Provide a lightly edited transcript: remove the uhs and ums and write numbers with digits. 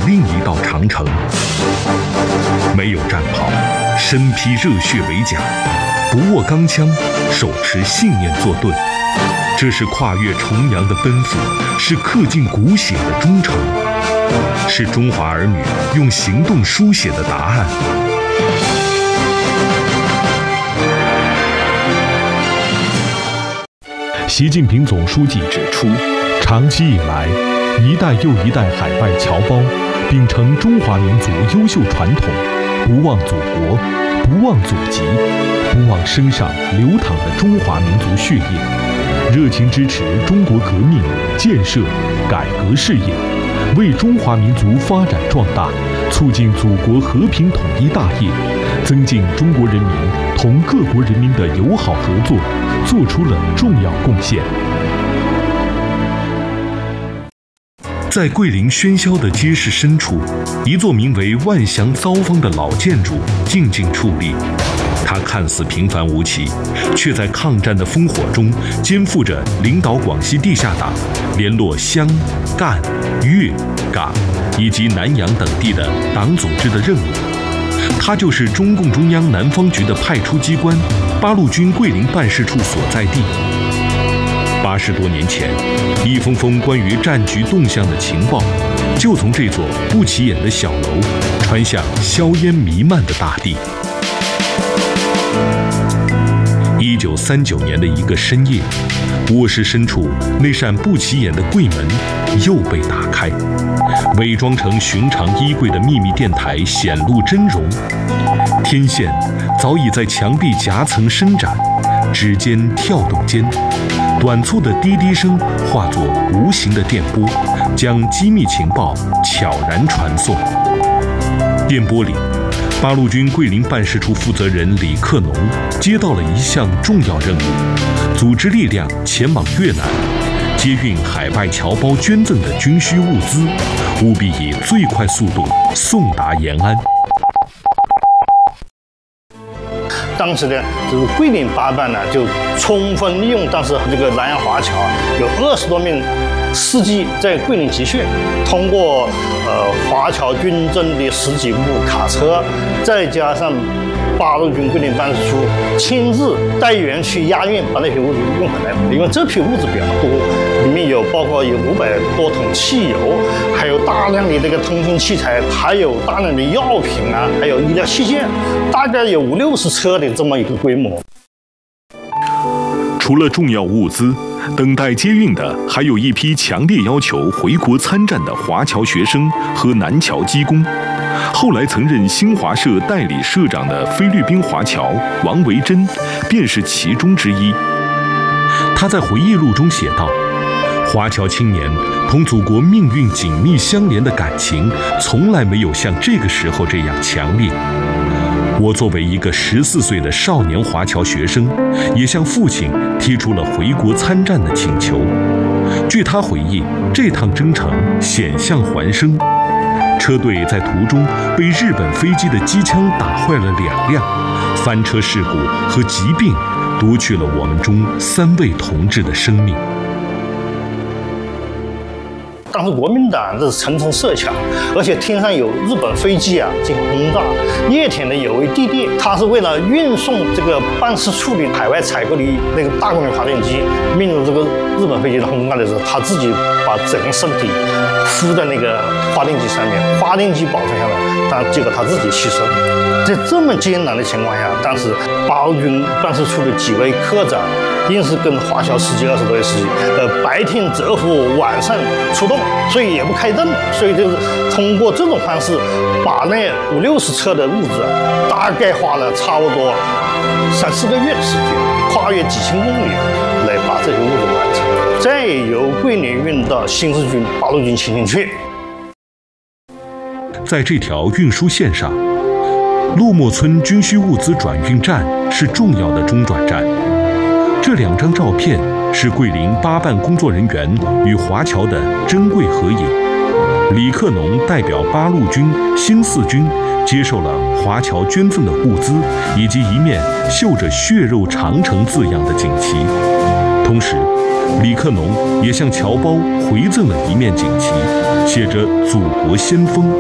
另一道长城。没有战袍，身披热血围甲，不握钢枪，手持信念做盾。这是跨越重洋的奔赴，是刻进骨血的忠诚，是中华儿女用行动书写的答案。习近平总书记指出，长期以来，一代又一代海外侨胞秉承中华民族优秀传统，不忘祖国，不忘祖籍，不忘身上流淌的中华民族血液，热情支持中国革命、建设、改革事业，为中华民族发展壮大、促进祖国和平统一大业，增进中国人民同各国人民的友好合作，做出了重要贡献。在桂林喧嚣的街市深处，一座名为万祥糟坊的老建筑静静矗立。它看似平凡无奇，却在抗战的烽火中肩负着领导广西地下党、联络湘、赣、粤、港以及南洋等地的党组织的任务。它就是中共中央南方局的派出机关八路军桂林办事处所在地。80多年前，一封封关于战局动向的情报，就从这座不起眼的小楼传向硝烟弥漫的大地。1939年的一个深夜，卧室深处那扇不起眼的柜门又被打开，伪装成寻常衣柜的秘密电台显露真容。天线早已在墙壁夹层伸展，指尖跳动间，短促的滴滴声化作无形的电波，将机密情报悄然传送。电波里，八路军桂林办事处负责人李克农接到了一项重要任务，组织力量前往越南，接运海外侨胞捐赠的军需物资，务必以最快速度送达延安。 当时呢，这个桂林八办呢，就充分利用当时这个南洋华侨有20多名司机在桂林集训，通过华侨军政的10几部卡车，再加上八路军桂林办事处亲自带员去押运，把那批物资运回来。因为这批物资比较多，里面包括有500多桶汽油，还有大量的这个通讯器材，还有大量的药品啊，还有医疗器械，大概有50-60车的这么一个规模。 除了重要物资，等待接运的还有一批强烈要求回国参战的华侨学生和南侨机工。后来曾任新华社代理社长的菲律宾华侨王维珍便是其中之一。他在回忆录中写道：华侨青年同祖国命运紧密相连的感情从来没有像这个时候这样强烈。我作为一个14岁的少年华侨学生，也向父亲提出了回国参战的请求。据他回忆，这趟征程险象环生，车队在途中被日本飞机的机枪打坏了2辆，翻车事故和疾病夺去了我们中3位同志的生命。 当时国民党这是层层设卡，而且天上有日本飞机啊进行轰炸。叶田的有位弟弟，他是为了运送这个办事处的海外采购的那个大功率发电机，面对这个日本飞机的轰炸的时候，他自己把整个身体敷在那个发电机上面，发电机保存下来，但结果他自己牺牲。在这么艰难的情况下，当时八路军办事处的几位科长硬是跟华侨司机20多位司机，白天蛰伏，晚上出动，所以也不开灯，所以就是通过这种方式，把那50-60车的物资，大概花了差不多3-4个月的时间，跨越几千公里来把这些物资完成，再由桂林运到新四军八路军前线去。 在这条运输线上，陆墨村军需物资转运站是重要的中转站。这2张照片是桂林8办工作人员与华侨的珍贵合影。李克农代表八路军新四军接受了华侨捐赠的物资，以及一面绣着血肉长城字样的锦旗。同时，李克农也向侨胞回赠了一面锦旗，写着祖国先锋。